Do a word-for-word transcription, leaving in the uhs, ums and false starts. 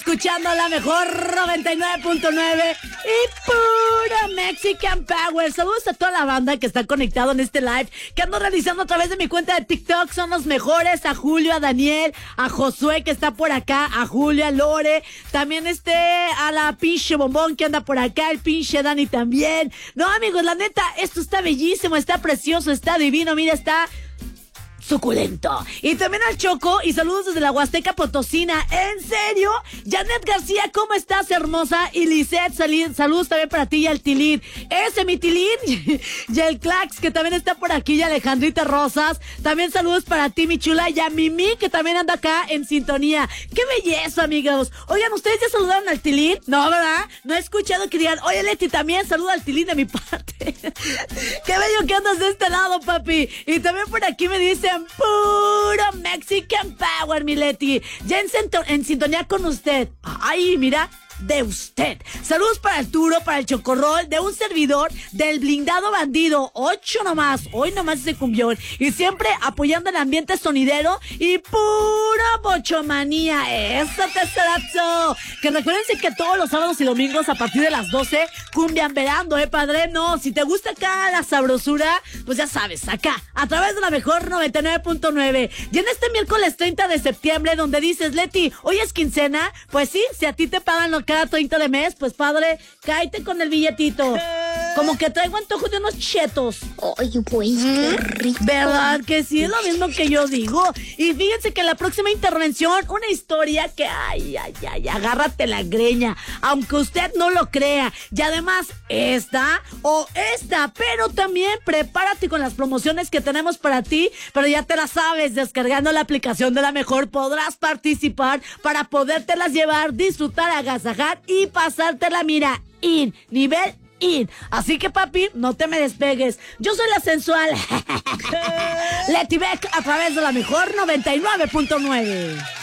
escuchando la mejor noventa y nueve punto nueve y pura Mexican Power. Saludos a toda la banda que está conectado en este live que ando realizando a través de mi cuenta de TikTok. Son los mejores. A Julio, a Daniel, a Josué que está por acá, a Julio, a Lore, también este, a la pinche Bombón que anda por acá, el pinche Dani también. No, amigos, la neta, esto está bellísimo, está precioso, está divino, mira, está suculento. Y también al Choco, y saludos desde la Huasteca Potosina. ¿En serio? Janet García, ¿cómo estás, hermosa? Y Lisette, sali- saludos también para ti y al Tilín. Ese, mi Tilín. Y el Clax, que también está por aquí, y Alejandrita Rosas. También saludos para ti, mi chula, y a Mimi, que también anda acá en sintonía. ¡Qué belleza, amigos! Oigan, ¿ustedes ya saludaron al Tilín? No, ¿verdad? No he escuchado que digan, oye, Leti, también saluda al Tilín de mi parte. ¡Qué bello que andas de este lado, papi! Y también por aquí me dicen puro Mexican Power, mi Leti. Ya en, cento- en sintonía con usted. Ay, mira, de usted. Saludos para Arturo, para el Chocorrol, de un servidor, del blindado bandido. Ocho nomás, hoy nomás ese cumbión. Y siempre apoyando el ambiente sonidero y pura bochomanía. ¡Eso, tesorazo! Que recuérdense que todos los sábados y domingos a partir de las doce, cumbian verando, ¿eh, padre? No, si te gusta acá la sabrosura, pues ya sabes, acá, a través de la mejor noventa y nueve punto nueve. Y en este miércoles treinta de septiembre, donde dices, Leti, ¿hoy es quincena? Pues sí, si a ti te pagan lo cada treinta de mes, pues padre, cáete con el billetito. Como que traigo antojo de unos chetos. Ay, güey, qué rico. ¿Verdad que sí? Es lo mismo que yo digo. Y fíjense que en la próxima intervención, una historia que, ay, ay, ay, agárrate la greña, aunque usted no lo crea. Y además, esta o esta, pero también prepárate con las promociones que tenemos para ti, pero ya te las sabes, descargando la aplicación de La Mejor podrás participar para podértelas llevar, disfrutar, agasajar y pasártela, mira, in, nivel in. Así que, papi, no te me despegues. Yo soy la sensual Leti Beck a través de La Mejor noventa y nueve punto nueve.